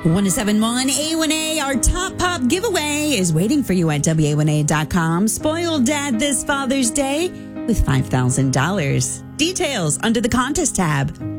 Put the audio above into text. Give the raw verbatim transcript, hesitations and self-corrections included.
one oh seven point one A one A, our Top Pop giveaway is waiting for you at W A one A dot com. Spoil Dad this Father's Day with five thousand dollars. Details under the contest tab.